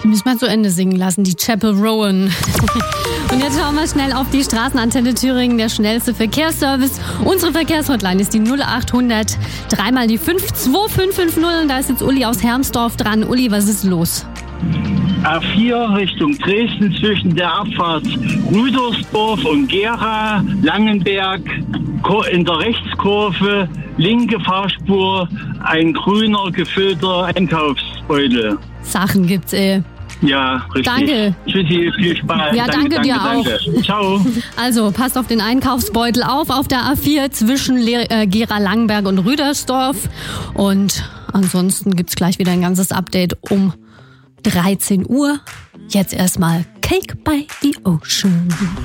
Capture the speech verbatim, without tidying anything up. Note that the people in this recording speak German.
Die müssen wir zu Ende singen lassen, die Chapel Rowan. Und jetzt schauen wir schnell auf die Straßenantenne Thüringen, der schnellste Verkehrsservice. Unsere Verkehrshotline ist die null acht hundert, dreimal die fünf zwei fünf fünf null. Und da ist jetzt Uli aus Hermsdorf dran. Uli, was ist los? A vier Richtung Dresden zwischen der Abfahrt Rüdersdorf und Gera, Langenberg, in der Rechtskurve, linke Fahrspur, ein grüner gefüllter Einkaufsbeutel. Sachen gibt's, ey. Ja, richtig. Danke. Tschüssi, viel Spaß. Ja, danke, danke dir danke, auch. Danke. Ciao. Also, passt auf den Einkaufsbeutel auf, auf der A vier zwischen Le- äh, Gera, Langenberg und Rüdersdorf. Und ansonsten gibt's gleich wieder ein ganzes Update um dreizehn Uhr. Jetzt erstmal Cake by the Ocean.